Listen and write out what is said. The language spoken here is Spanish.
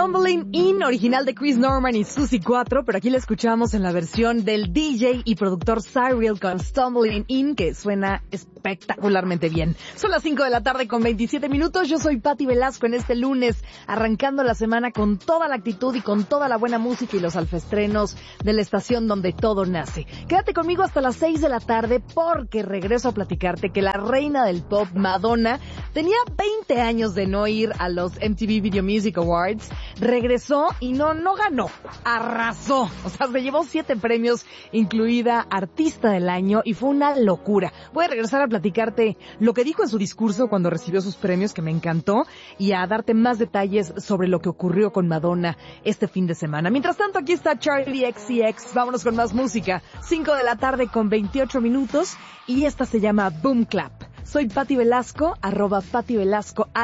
Stumbling In, original de Chris Norman y Susie 4, pero aquí la escuchamos en la versión del DJ y productor Cyril con Stumbling In, que suena espectacularmente bien. Son las 5 de la tarde con 27 minutos. Yo soy Pati Velasco en este lunes, arrancando la semana con toda la actitud y con toda la buena música y los alfestrenos de la estación donde todo nace. Quédate conmigo hasta las 6 de la tarde porque regreso a platicarte que la reina del pop, Madonna, tenía 20 años de no ir a los MTV Video Music Awards, regresó y no ganó, arrasó. O sea, se llevó 7 premios, incluida Artista del Año, y fue una locura. Voy a regresar a platicarte lo que dijo en su discurso cuando recibió sus premios, que me encantó, y a darte más detalles sobre lo que ocurrió con Madonna este fin de semana. Mientras tanto, aquí está Charlie XCX. Vámonos con más música. 5 de la tarde con 28 minutos, y esta se llama Boom Clap. Soy Pati Velasco, @Pati Velasco.